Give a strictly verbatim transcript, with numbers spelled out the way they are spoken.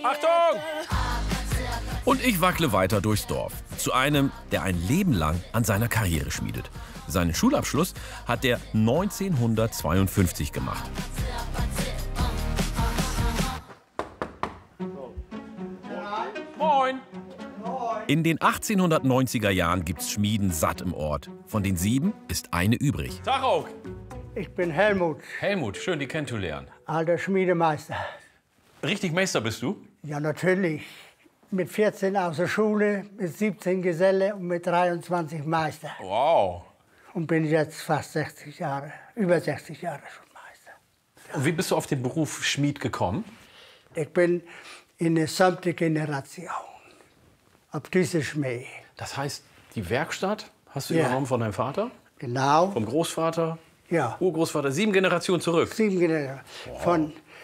Achtung! Und ich wackle weiter durchs Dorf. Zu einem, der ein Leben lang an seiner Karriere schmiedet. Seinen Schulabschluss hat er neunzehnhundertzweiundfünfzig gemacht. Moin! In den achtzehnhundertneunziger Jahren gibt's Schmieden satt im Ort. Von den sieben ist eine übrig. Tag auch! Ich bin Helmut, Helmut, schön, dich kennenzulernen. alter Schmiedemeister. Richtig Meister bist du? Ja, natürlich. Mit vierzehn aus der Schule, mit siebzehn Geselle und mit dreiundzwanzig Meister. Wow. Und bin jetzt fast sechzig Jahre, über sechzig Jahre schon Meister. Und wie bist du auf den Beruf Schmied gekommen? Ich bin in der siebten Generation. Ab dieser Schmäh. Das heißt, die Werkstatt hast du Ja. übernommen von deinem Vater? Genau. Vom Großvater? Ja. Urgroßvater, sieben Generationen zurück. Sieben Generationen. Von